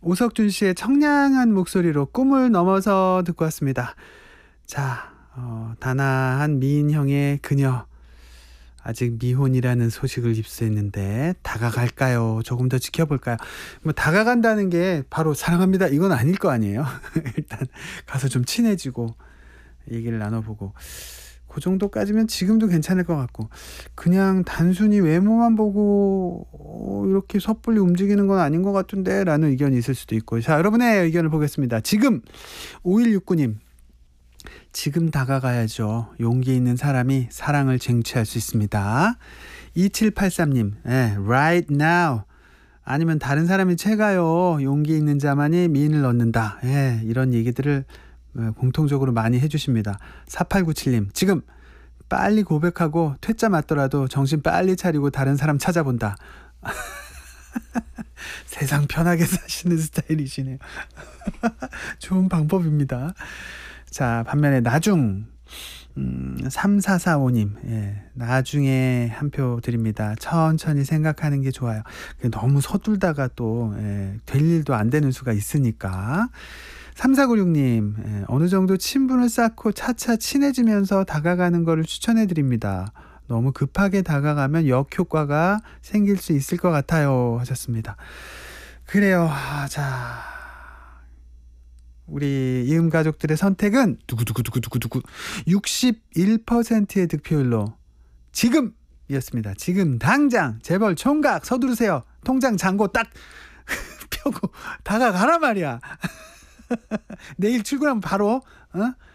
오석준 씨의 청량한 목소리로 꿈을 넘어서 듣고 왔습니다. 자, 단아한 미인형의 그녀. 아직 미혼이라는 소식을 입수했는데 다가갈까요? 조금 더 지켜볼까요? 뭐 다가간다는 게 바로 사랑합니다 이건 아닐 거 아니에요. 일단 가서 좀 친해지고 얘기를 나눠보고 그 정도까지면 지금도 괜찮을 것 같고, 그냥 단순히 외모만 보고 이렇게 섣불리 움직이는 건 아닌 것 같은데 라는 의견이 있을 수도 있고. 자, 여러분의 의견을 보겠습니다. 지금 5169님, 지금 다가가야죠. 용기 있는 사람이 사랑을 쟁취할 수 있습니다. 2783님, right now. 아니면 다른 사람이 채가요. 용기 있는 자만이 미인을 얻는다. 이런 얘기들을 공통적으로 많이 해주십니다. 4897님, 지금 빨리 고백하고 퇴짜 맞더라도 정신 빨리 차리고 다른 사람 찾아본다. 세상 편하게 사시는 스타일이시네요. 좋은 방법입니다. 자, 반면에 나중 3445님, 나중에 한 표 드립니다. 천천히 생각하는 게 좋아요. 너무 서툴다가 또 될 일도 안 되는 수가 있으니까. 3496님, 어느 정도 친분을 쌓고 차차 친해지면서 다가가는 거를 추천해 드립니다. 너무 급하게 다가가면 역효과가 생길 수 있을 것 같아요 하셨습니다. 그래요. 자, 우리 이음 가족들의 선택은 두구두구두구두구 61%의 득표율로 지금이었습니다. 지금 당장 재벌 총각 서두르세요. 통장 잔고 딱 펴고 다가가라 말이야. 내일 출근하면 바로